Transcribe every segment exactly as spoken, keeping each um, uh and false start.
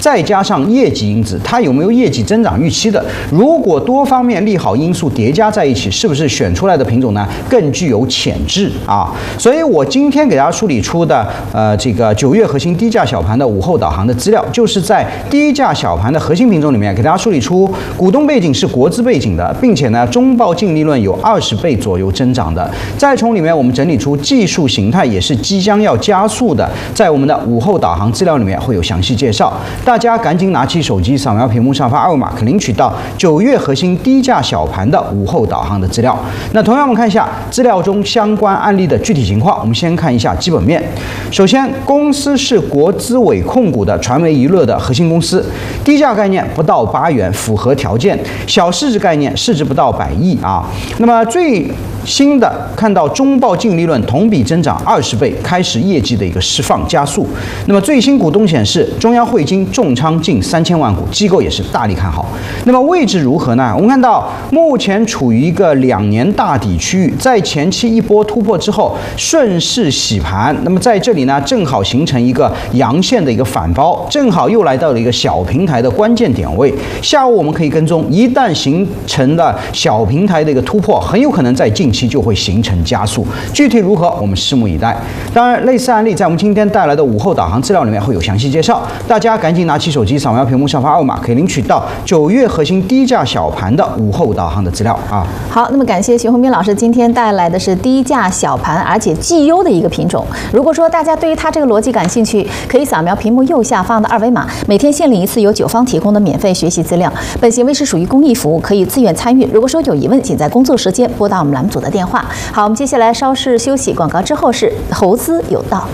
再加上业绩因子，它有没有业绩增长预期的？如果多方面利好因素叠加在一起，是不是选出来的品种呢更具有潜质啊？所以我今天给大家梳理出的呃这个九月核心低价小盘的午后导航的资料，就是在低价小盘的核心品种里面给大家梳理出股东背景是国资背景的，并且呢中报净利润有二十倍左右增长的。再从里面我们整理出技术形态也是即将要加速的，在我们的午后导航资料里面会有详细介绍，大家赶紧拿起手机扫描屏幕上方二维码，可领取到九月核心低价小盘的午后导航的资料。那同样我们看一下资料中相关案例的具体情况，我们先看一下基本面。首先，公司是国资委控股的传媒娱乐的核心公司，低价概念不到八元，符合条件；小市值概念市值不到百亿啊。那么最新的看到中报净利润同比增长二十倍，开始业绩的一个释放加速。那么最新股东显示，中央汇金重仓近三千万股，机构也是大力看好。那么位置如何呢？我们看到目前处于一个两年大底区域，在前期一波突破之后顺势洗盘，那么在这里呢正好形成一个阳线的一个反包，正好又来到了一个小平台的关键点位。下午我们可以跟踪，一旦形成了小平台的一个突破，很有可能在近期就会形成加速。具体如何，我们拭目以待。当然，类似案例在我们今天带来的午后导航资料里面会有详细介绍，大家赶紧拿起手机扫描屏幕上方二维码，可以领取到九月核心低价小盘的午后导航的资料啊。 好，那么感谢徐宏斌老师今天带来的是低价小盘而且绩优的一个品种。如果说大家对于它这个逻辑感兴趣，可以扫描屏幕右下方的二维码，每天限领一次由九方提供的免费学习资料。本行为是属于公益服务，可以自愿参与。如果说有疑问，请在工作时间拨打我们栏目组的电话。好，我们接下来稍事休息，广告之后是投资有道。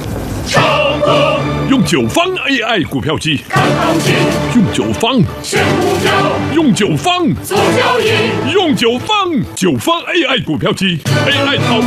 用九方 A I 股票机， 看行情， 用九方选股票， 用九方做交易， 用九方九方 A I 股票机 ，A I 套。